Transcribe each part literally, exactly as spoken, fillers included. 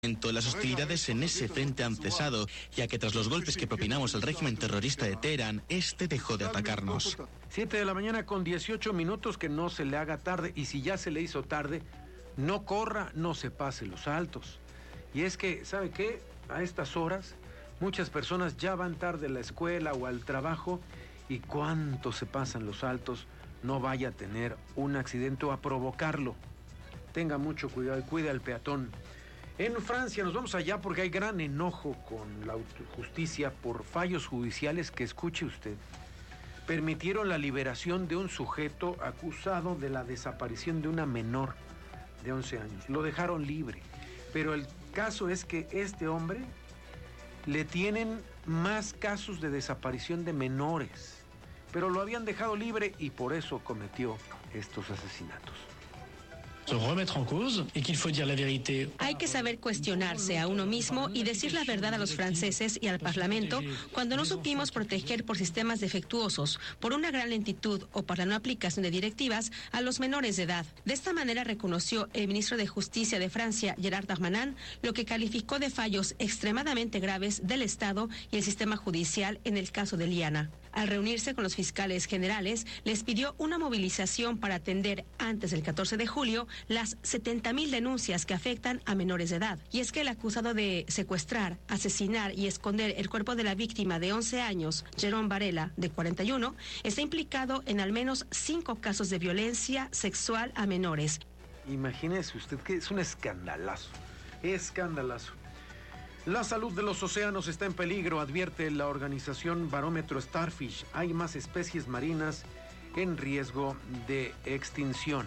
Las hostilidades en ese frente han cesado, ya que tras los golpes que propinamos al régimen terrorista de Teherán, este dejó de atacarnos. Siete de la mañana con dieciocho minutos, que no se le haga tarde, y si ya se le hizo tarde, no corra, no se pase los altos. Y es que, ¿sabe qué? A estas horas, muchas personas ya van tarde a la escuela o al trabajo, y cuánto se pasan los altos, no vaya a tener un accidente o a provocarlo. Tenga mucho cuidado y cuide al peatón. En Francia nos vamos allá porque hay gran enojo con la justicia por fallos judiciales que, escuche usted, permitieron la liberación de un sujeto acusado de la desaparición de una menor de once años. Lo dejaron libre, pero el caso es que este hombre le tienen más casos de desaparición de menores, pero lo habían dejado libre y por eso cometió estos asesinatos. Hay que saber cuestionarse a uno mismo y decir la verdad a los franceses y al Parlamento cuando no supimos proteger por sistemas defectuosos, por una gran lentitud o por la no aplicación de directivas a los menores de edad. De esta manera reconoció el ministro de Justicia de Francia, Gerald Darmanin, lo que calificó de fallos extremadamente graves del Estado y el sistema judicial en el caso de Liana. Al reunirse con los fiscales generales, les pidió una movilización para atender antes del catorce de julio las setenta mil denuncias que afectan a menores de edad. Y es que el acusado de secuestrar, asesinar y esconder el cuerpo de la víctima de once años, Jerome Varela, de cuarenta y uno, está implicado en al menos cinco casos de violencia sexual a menores. Imagínese usted que es un escandalazo, escandalazo. La salud de los océanos está en peligro, advierte la organización Barómetro Starfish. Hay más especies marinas en riesgo de extinción.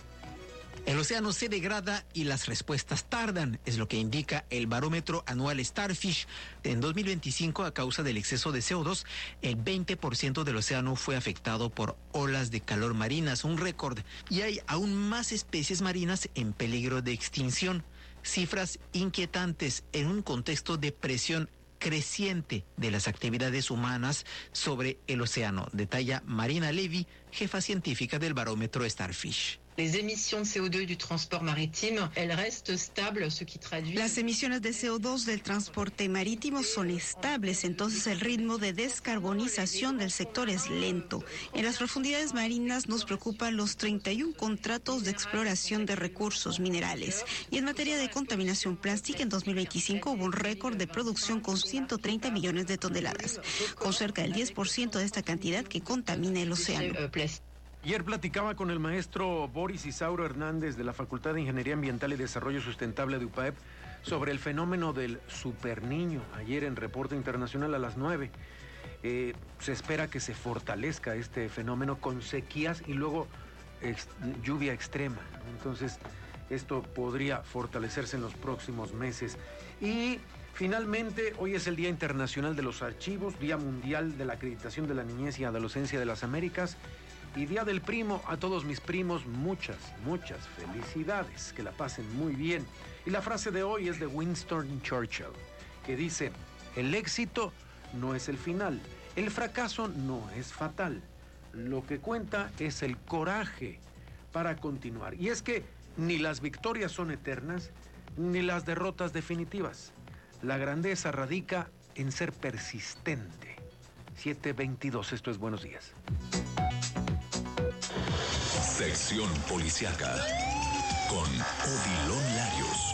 El océano se degrada y las respuestas tardan, es lo que indica el barómetro anual Starfish. En dos mil veinticinco, a causa del exceso de C O dos, el veinte por ciento del océano fue afectado por olas de calor marinas, un récord, y hay aún más especies marinas en peligro de extinción. Cifras inquietantes en un contexto de presión creciente de las actividades humanas sobre el océano, detalla Marina Levy, jefa científica del barómetro Starfish. Les émissions de C O dos du transport maritime, elles restent stables, ce qui traduit... Las emisiones de C O dos del transporte marítimo son estables, entonces el ritmo de descarbonización del sector es lento. En las profundidades marinas nos preocupan los treinta y uno contratos de exploración de recursos minerales. Y en materia de contaminación plástica, en dos mil veinticinco hubo un récord de producción con ciento treinta millones de toneladas, con cerca del diez por ciento de esta cantidad que contamina el océano. Ayer platicaba con el maestro Boris Isauro Hernández de la Facultad de Ingeniería Ambiental y Desarrollo Sustentable de U P A E P sobre el fenómeno del superniño. Ayer en Reporte Internacional a las nueve. Eh, se espera que se fortalezca este fenómeno con sequías y luego ex, lluvia extrema. Entonces, esto podría fortalecerse en los próximos meses. Y finalmente, hoy es el Día Internacional de los Archivos, Día Mundial de la Acreditación de la Niñez y Adolescencia de las Américas, y Día del Primo. A todos mis primos, muchas, muchas felicidades, que la pasen muy bien. Y la frase de hoy es de Winston Churchill, que dice: el éxito no es el final, el fracaso no es fatal, lo que cuenta es el coraje para continuar. Y es que ni las victorias son eternas, ni las derrotas definitivas. La grandeza radica en ser persistente. siete veintidós, esto es Buenos Días. Sección Policiaca con Odilon Larios.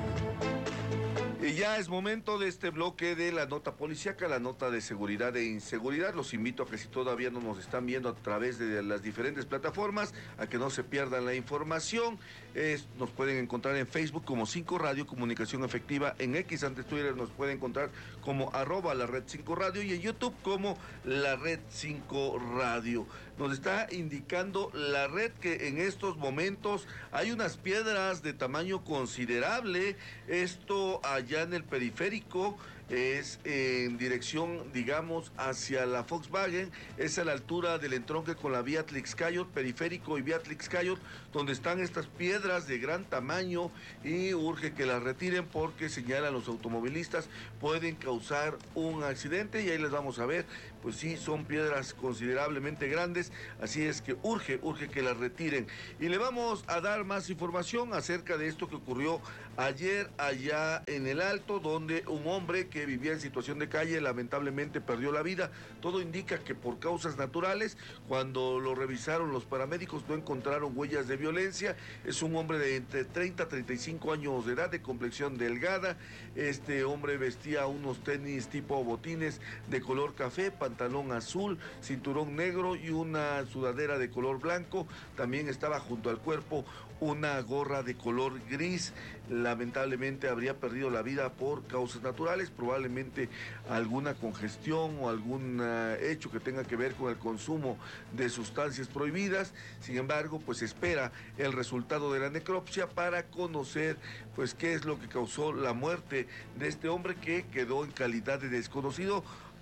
Y ya es momento de este bloque de la nota policíaca, la nota de seguridad e inseguridad. Los invito a que, si todavía no nos están viendo a través de las diferentes plataformas, a que no se pierdan la información. Es, nos pueden encontrar en Facebook como cinco Radio Comunicación Efectiva, en X, antes Twitter, nos pueden encontrar como arroba la red cinco Radio, y en YouTube como la red cinco Radio. Nos está indicando la red que en estos momentos hay unas piedras de tamaño considerable, esto allá en el periférico, es en dirección, digamos, hacia la Volkswagen, es a la altura del entronque con la vía Tlixcayot, periférico y vía Tlixcayot, donde están estas piedras de gran tamaño y urge que las retiren porque señalan los automovilistas pueden causar un accidente y ahí les vamos a ver, pues sí, son piedras considerablemente grandes, así es que urge, urge que las retiren. Y le vamos a dar más información acerca de esto que ocurrió ayer allá en el Alto, donde un hombre que vivía en situación de calle lamentablemente perdió la vida. Todo indica que por causas naturales, cuando lo revisaron los paramédicos no encontraron huellas de violencia. Es un hombre de entre treinta a treinta y cinco años de edad, de complexión delgada. Este hombre vestía unos tenis tipo botines de color café, pantalón azul, cinturón negro y una sudadera de color blanco. También estaba junto al cuerpo una gorra de color gris. Lamentablemente habría perdido la vida por causas naturales, probablemente alguna congestión o algún uh, hecho que tenga que ver con el consumo de sustancias prohibidas. Sin embargo, pues espera el resultado de la necropsia para conocer pues qué es lo que causó la muerte de este hombre que quedó en calidad de desconocido.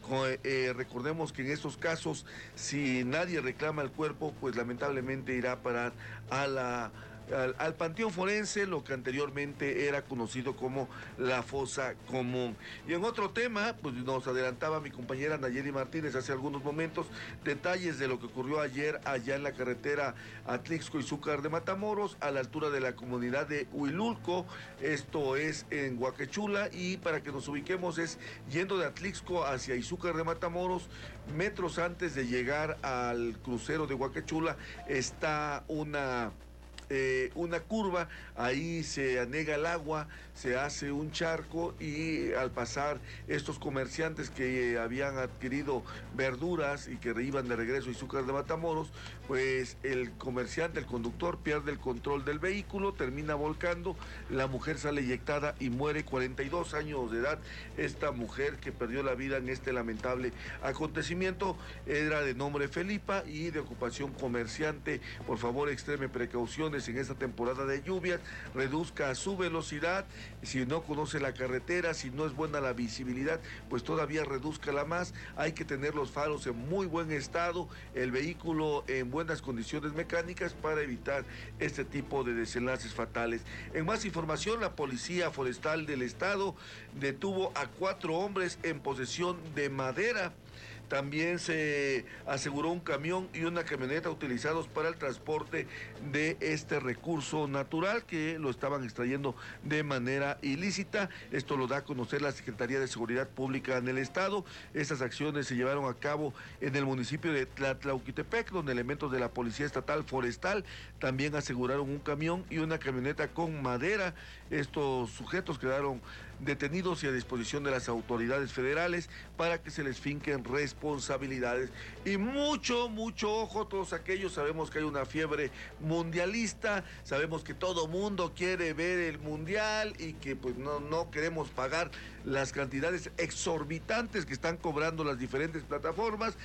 Eh, recordemos que en estos casos, si nadie reclama el cuerpo, pues lamentablemente irá a parar a la... Al, al panteón forense, lo que anteriormente era conocido como la fosa común. Y en otro tema, pues nos adelantaba mi compañera Nayeli Martínez hace algunos momentos detalles de lo que ocurrió ayer allá en la carretera Atlixco-Izúcar de Matamoros, a la altura de la comunidad de Huilulco, esto es en Huaquechula, y para que nos ubiquemos es yendo de Atlixco hacia Izúcar de Matamoros, metros antes de llegar al crucero de Huaquechula está una... Eh, una curva, ahí se anega el agua, se hace un charco y al pasar estos comerciantes que eh, habían adquirido verduras y que iban de regreso a Izúcar de Matamoros, pues el comerciante, el conductor pierde el control del vehículo, termina volcando, la mujer sale eyectada y muere, cuarenta y dos años de edad. Esta mujer que perdió la vida en este lamentable acontecimiento era de nombre Felipa y de ocupación comerciante. Por favor, extreme precauciones en esta temporada de lluvias, reduzca su velocidad, si no conoce la carretera, si no es buena la visibilidad, pues todavía redúzcala más. Hay que tener los faros en muy buen estado, el vehículo en buenas condiciones mecánicas para evitar este tipo de desenlaces fatales. En más información, la Policía Forestal del Estado detuvo a cuatro hombres en posesión de madera. También se aseguró un camión y una camioneta utilizados para el transporte de este recurso natural que lo estaban extrayendo de manera ilícita. Esto lo da a conocer la Secretaría de Seguridad Pública en el Estado. Estas acciones se llevaron a cabo en el municipio de Tlatlauquitepec, donde elementos de la Policía Estatal Forestal también aseguraron un camión y una camioneta con madera. Estos sujetos quedaron detenidos y a disposición de las autoridades federales para que se les finquen responsabilidades. Y mucho, mucho ojo, todos aquellos, sabemos que hay una fiebre mundialista, sabemos que todo mundo quiere ver el mundial y que pues no, no queremos pagar las cantidades exorbitantes que están cobrando las diferentes plataformas.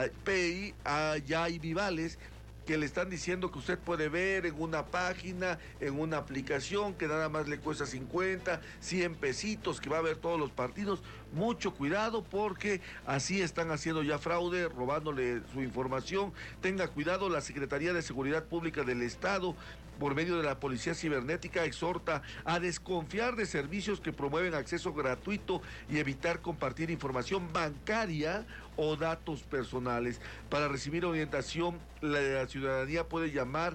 P I, ya hay vivales que le están diciendo que usted puede ver en una página, en una aplicación, que nada más le cuesta cincuenta, cien pesitos, que va a ver todos los partidos. Mucho cuidado porque así están haciendo ya fraude, robándole su información. Tenga cuidado, la Secretaría de Seguridad Pública del Estado, por medio de la Policía Cibernética, exhorta a desconfiar de servicios que promueven acceso gratuito y evitar compartir información bancaria o datos personales. Para recibir orientación, la ciudadanía puede llamar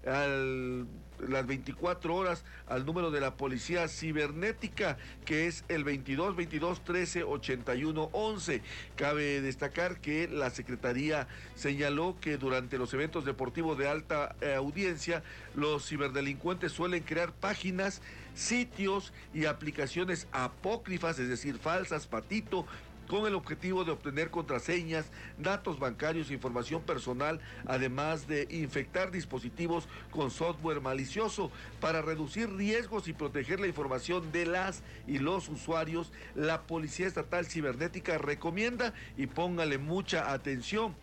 al las veinticuatro horas al número de la Policía Cibernética, que es el veintidós veintidós trece ochenta y uno once. Cabe destacar que la Secretaría señaló que durante los eventos deportivos de alta eh, audiencia, los ciberdelincuentes suelen crear páginas, sitios y aplicaciones apócrifas, es decir, falsas, patito, con el objetivo de obtener contraseñas, datos bancarios, información personal, además de infectar dispositivos con software malicioso. Para reducir riesgos y proteger la información de las y los usuarios, la Policía Estatal Cibernética recomienda, y póngale mucha atención,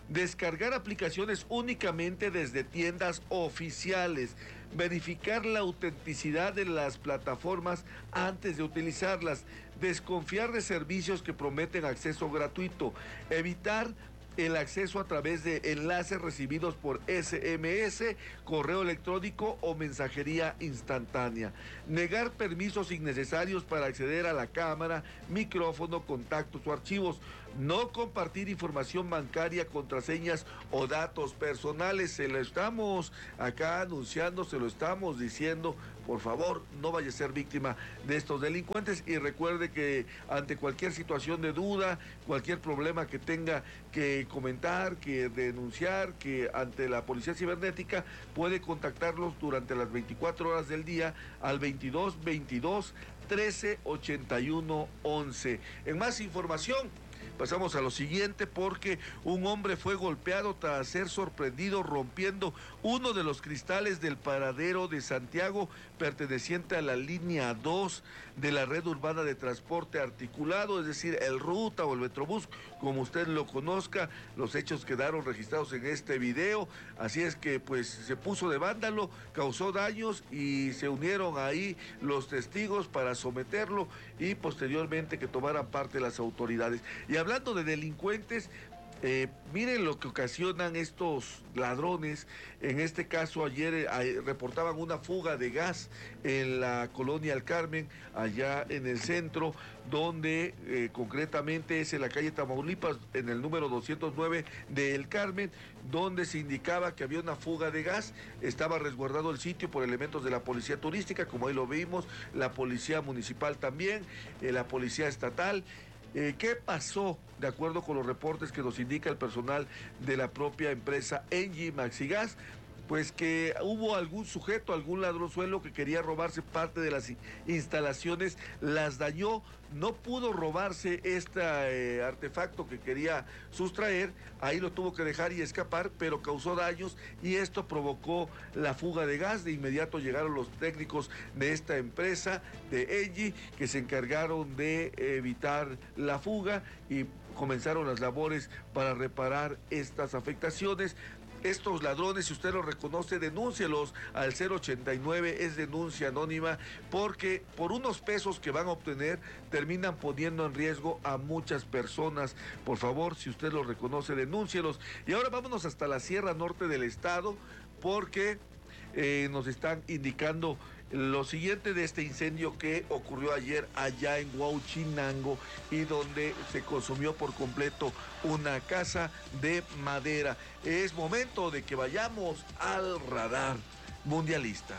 descargar aplicaciones únicamente desde tiendas oficiales, verificar la autenticidad de las plataformas antes de utilizarlas, desconfiar de servicios que prometen acceso gratuito, evitar el acceso a través de enlaces recibidos por ese eme ese, correo electrónico o mensajería instantánea. Negar permisos innecesarios para acceder a la cámara, micrófono, contactos o archivos. No compartir información bancaria, contraseñas o datos personales. Se lo estamos acá anunciando, se lo estamos diciendo. Por favor, no vaya a ser víctima de estos delincuentes y recuerde que ante cualquier situación de duda, cualquier problema que tenga que comentar, que denunciar, que ante la Policía Cibernética puede contactarlos durante las veinticuatro horas del día al veintidós veintidós trece ochenta y uno once. En más información, pasamos a lo siguiente porque un hombre fue golpeado tras ser sorprendido rompiendo uno de los cristales del paradero de Santiago perteneciente a la línea dos de la red urbana de transporte articulado, es decir, el Ruta o el Metrobús, como usted lo conozca. Los hechos quedaron registrados en este video, así es que pues se puso de vándalo, causó daños y se unieron ahí los testigos para someterlo y posteriormente que tomaran parte las autoridades. Y hablando de delincuentes, Eh, miren lo que ocasionan estos ladrones. En este caso ayer eh, reportaban una fuga de gas en la colonia El Carmen, allá en el centro, donde eh, concretamente es en la calle Tamaulipas, en el número doscientos nueve de El Carmen, donde se indicaba que había una fuga de gas. Estaba resguardado el sitio por elementos de la policía turística, como ahí lo vimos, la policía municipal también, eh, la policía estatal. Eh, ¿Qué pasó? De acuerdo con los reportes que nos indica el personal de la propia empresa Engie Maxigas, pues que hubo algún sujeto, algún ladronzuelo que quería robarse parte de las instalaciones, las dañó, no pudo robarse este eh, artefacto que quería sustraer, ahí lo tuvo que dejar y escapar, pero causó daños y esto provocó la fuga de gas. De inmediato llegaron los técnicos de esta empresa, de Engie, que se encargaron de evitar la fuga y comenzaron las labores para reparar estas afectaciones. Estos ladrones, si usted los reconoce, denúncielos al cero ochenta y nueve, es denuncia anónima, porque por unos pesos que van a obtener terminan poniendo en riesgo a muchas personas. Por favor, si usted los reconoce, denúncielos. Y ahora vámonos hasta la Sierra Norte del estado, porque eh, nos están indicando lo siguiente de este incendio que ocurrió ayer allá en Huauchinango y donde se consumió por completo una casa de madera. Es momento de que vayamos al radar mundialista.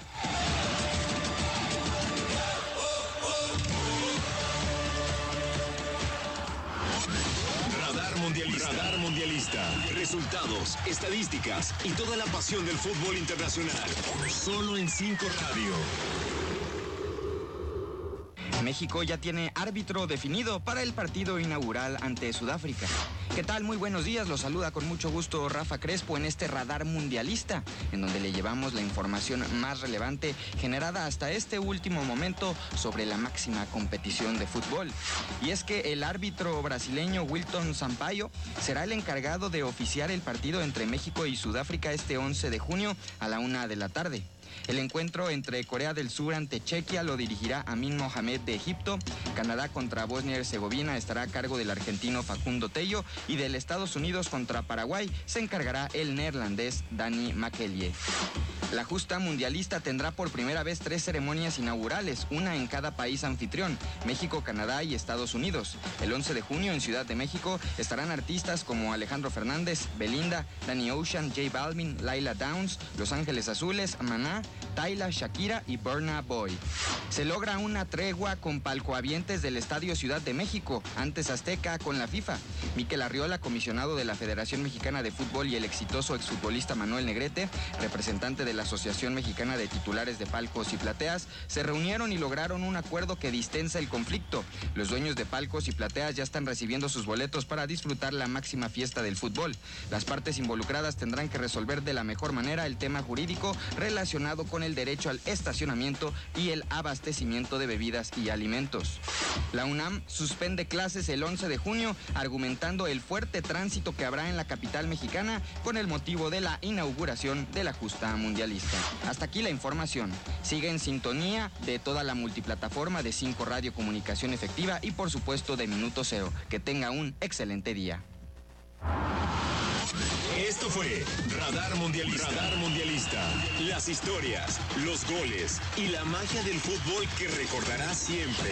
Radar mundialista. Radar mundialista. Resultados, estadísticas y toda la pasión del fútbol internacional. Solo en Cinco Radio. México ya tiene árbitro definido para el partido inaugural ante Sudáfrica. ¿Qué tal? Muy buenos días, los saluda con mucho gusto Rafa Crespo en este radar mundialista, en donde le llevamos la información más relevante generada hasta este último momento sobre la máxima competición de fútbol. Y es que el árbitro brasileño Wilton Sampaio será el encargado de oficiar el partido entre México y Sudáfrica este once de junio a la una de la tarde. El encuentro entre Corea del Sur ante Chequia lo dirigirá Amin Mohamed de Egipto. Canadá contra Bosnia y Herzegovina estará a cargo del argentino Facundo Tello y del Estados Unidos contra Paraguay se encargará el neerlandés Dani Makelier. La justa mundialista tendrá por primera vez tres ceremonias inaugurales, una en cada país anfitrión, México, Canadá y Estados Unidos. El once de junio en Ciudad de México estarán artistas como Alejandro Fernández, Belinda, Danny Ocean, J Balvin, Laila Downs, Los Ángeles Azules, Maná, Tayla, Shakira y Burna Boy. Se logra una tregua con palcohabientes del Estadio Ciudad de México, antes Azteca, con la FIFA. Miquel Arriola, comisionado de la Federación Mexicana de Fútbol, y el exitoso exfutbolista Manuel Negrete, representante de la Asociación Mexicana de Titulares de Palcos y Plateas, se reunieron y lograron un acuerdo que distensa el conflicto. Los dueños de palcos y plateas ya están recibiendo sus boletos para disfrutar la máxima fiesta del fútbol. Las partes involucradas tendrán que resolver de la mejor manera el tema jurídico relacionado con el derecho al estacionamiento y el abastecimiento de bebidas y alimentos. La UNAM suspende clases el once de junio, argumentando el fuerte tránsito que habrá en la capital mexicana con el motivo de la inauguración de la justa mundialista. Hasta aquí la información. Sigue en sintonía de toda la multiplataforma de cinco Radio Comunicación Efectiva y por supuesto de Minuto C E O. Que tenga un excelente día. Esto fue Radar Mundialista. Radar Mundialista. Las historias, los goles y la magia del fútbol que recordarás siempre.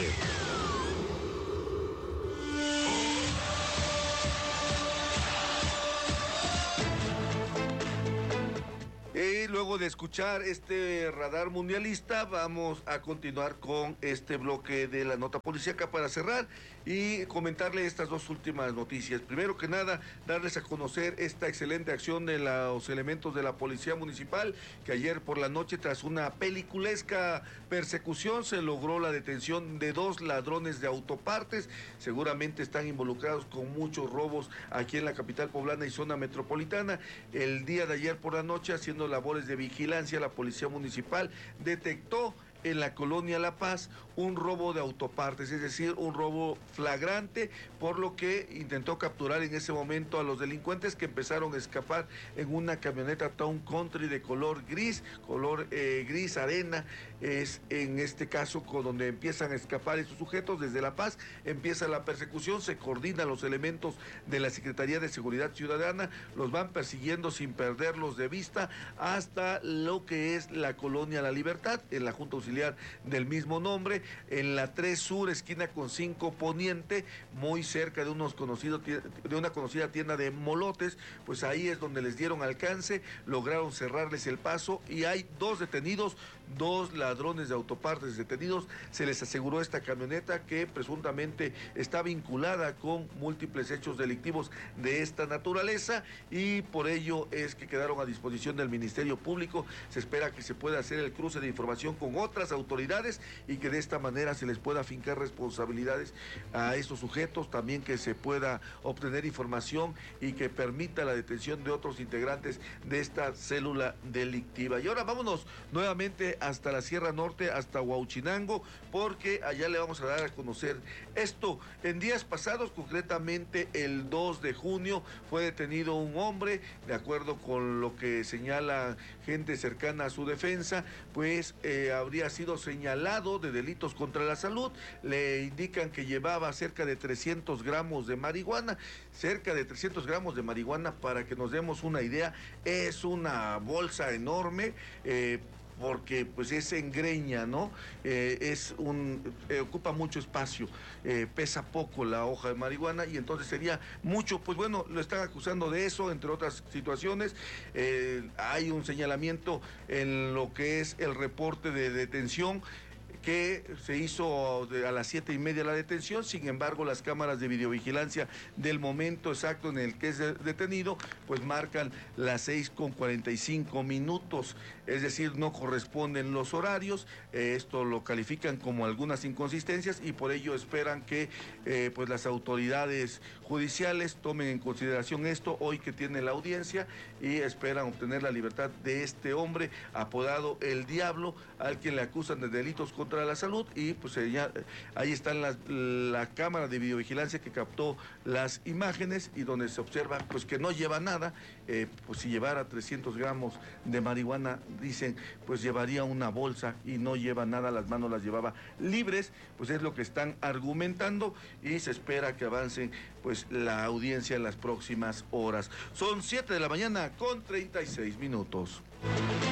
Y luego de escuchar este radar mundialista, vamos a continuar con este bloque de la nota policíaca para cerrar y comentarle estas dos últimas noticias. Primero que nada, darles a conocer esta excelente acción de los elementos de la Policía Municipal, que ayer por la noche, tras una peliculesca persecución, se logró la detención de dos ladrones de autopartes. Seguramente están involucrados con muchos robos aquí en la capital poblana y zona metropolitana. El día de ayer por la noche, haciendo labores de vigilancia, la Policía Municipal detectó en la colonia La Paz un robo de autopartes, es decir, un robo flagrante, por lo que intentó capturar en ese momento a los delincuentes, que empezaron a escapar en una camioneta Town Country de color gris, color eh, gris arena. Es en este caso con donde empiezan a escapar estos sujetos. Desde La Paz empieza la persecución, se coordinan los elementos de la Secretaría de Seguridad Ciudadana, los van persiguiendo sin perderlos de vista hasta lo que es la colonia La Libertad, en la Junta Auxiliar del mismo nombre, en la tres Sur, esquina con cinco Poniente, muy cerca de unos conocidos de una conocida tienda de molotes. Pues ahí es donde les dieron alcance, lograron cerrarles el paso y hay dos detenidos, dos ladrones de autopartes detenidos. Se les aseguró esta camioneta, que presuntamente está vinculada con múltiples hechos delictivos de esta naturaleza, y por ello es que quedaron a disposición del Ministerio Público. Se espera que se pueda hacer el cruce de información con otras autoridades y que de esta manera se les pueda fincar responsabilidades a estos sujetos, también que se pueda obtener información y que permita la detención de otros integrantes de esta célula delictiva. Y ahora vámonos nuevamente hasta la Sierra Norte, hasta Huauchinango, porque allá le vamos a dar a conocer esto. En días pasados, concretamente el dos de junio, fue detenido un hombre, de acuerdo con lo que señala gente cercana a su defensa, pues eh, habría sido señalado de delitos contra la salud. Le indican que llevaba cerca de trescientos gramos de marihuana, cerca de trescientos gramos de marihuana, para que nos demos una idea, es una bolsa enorme, eh, porque pues es engreña, ¿no? Eh, es un, eh, ocupa mucho espacio, eh, pesa poco la hoja de marihuana, y entonces sería mucho. Pues bueno, lo están acusando de eso, entre otras situaciones. Eh, hay un señalamiento en lo que es el reporte de detención, que se hizo a las siete y media la detención. Sin embargo, las cámaras de videovigilancia del momento exacto en el que es detenido, pues marcan las seis con cuarenta y cinco minutos, es decir, no corresponden los horarios. Eh, esto lo califican como algunas inconsistencias, y por ello esperan que eh, pues las autoridades judiciales tomen en consideración esto hoy que tiene la audiencia, y esperan obtener la libertad de este hombre apodado El Diablo, al que le acusan de delitos contra la salud. Y pues ya, ahí está la, la cámara de videovigilancia que captó las imágenes, y donde se observa pues que no lleva nada. Eh, pues si llevara trescientos gramos de marihuana, dicen, pues llevaría una bolsa, y no lleva nada, las manos las llevaba libres. Pues es lo que están argumentando, y se espera que avancen pues la audiencia en las próximas horas. Son siete de la mañana con treinta y seis minutos.